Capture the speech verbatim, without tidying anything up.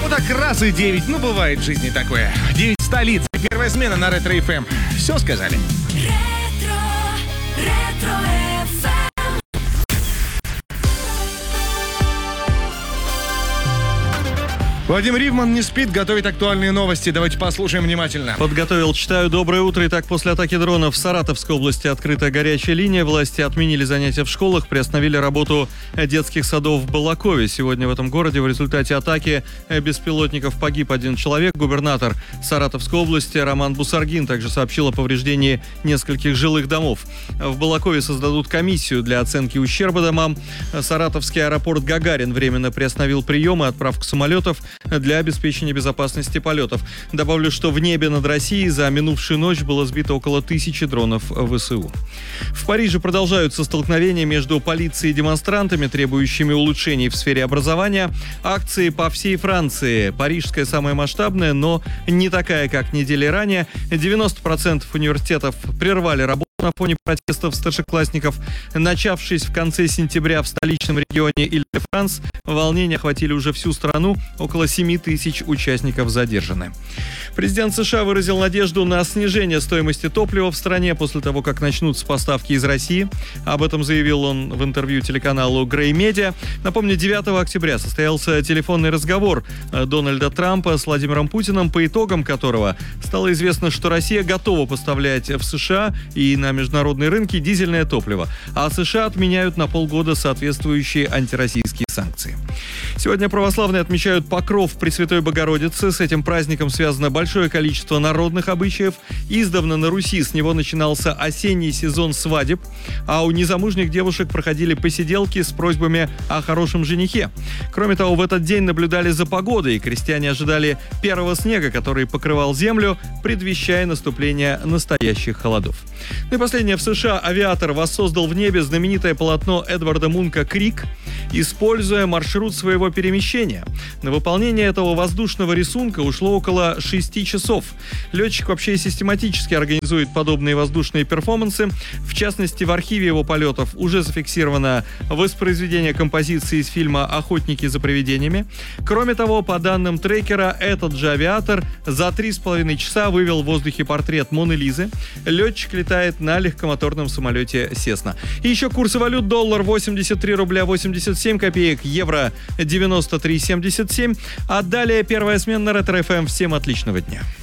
вот так раз и девять. Ну, бывает в жизни такое. Девять столиц. Первая смена на Ретро эф эм. Все сказали. Ретро, ретро эф эм. Вадим Ривман не спит, готовит актуальные новости. Давайте послушаем внимательно. Подготовил, читаю. Доброе утро. Итак, после атаки дронов в Саратовской области открыта горячая линия. Власти отменили занятия в школах, приостановили работу детских садов в Балакове. Сегодня в этом городе в результате атаки беспилотников погиб один человек. Губернатор Саратовской области Роман Бусаргин также сообщил о повреждении нескольких жилых домов. В Балакове создадут комиссию для оценки ущерба домам. Саратовский аэропорт Гагарин временно приостановил прием и отправку самолетов для обеспечения безопасности полетов. Добавлю, что в небе над Россией за минувшую ночь было сбито около тысячи дронов ВСУ. В Париже продолжаются столкновения между полицией и демонстрантами, требующими улучшений в сфере образования. Акции по всей Франции. Парижская самая масштабная, но не такая, как недели ранее. девяносто процентов университетов прервали работу на фоне протестов старшеклассников. Начавшись в конце сентября в столичном регионе Иль-де-Франс, волнения охватили уже всю страну. Около семи тысяч участников задержаны. Президент США выразил надежду на снижение стоимости топлива в стране после того, как начнутся поставки из России. Об этом заявил он в интервью телеканалу Грей Медиа. Напомню, девятого октября состоялся телефонный разговор Дональда Трампа с Владимиром Путиным, по итогам которого стало известно, что Россия готова поставлять в США и на международные рынки дизельное топливо, а США отменяют на полгода соответствующие антироссийские санкции. Сегодня православные отмечают Покров Пресвятой Богородицы. С этим праздником связано большое количество народных обычаев. Издавна на Руси с него начинался осенний сезон свадеб, а у незамужних девушек проходили посиделки с просьбами о хорошем женихе. Кроме того, в этот день наблюдали за погодой, и крестьяне ожидали первого снега, который покрывал землю, предвещая наступление настоящих холодов. Ну и последнее. В США авиатор воссоздал в небе знаменитое полотно Эдварда Мунка «Крик», используя маршрут своего перемещения. На выполнение этого воздушного рисунка ушло около шести часов. Летчик вообще систематически организует подобные воздушные перформансы. В частности, в архиве его полетов уже зафиксировано воспроизведение композиции из фильма «Охотники за привидениями». Кроме того, по данным трекера, этот же авиатор за три с половиной часа вывел в воздухе портрет Моны Лизы. Летчик летает на легкомоторном самолете «Сесна». И еще курсы валют: доллар восемьдесят три рубля восемьдесят семь копеек, евро девяносто три семьдесят семь. А далее первая смена на Ретро эф эм. Всем отличного дня.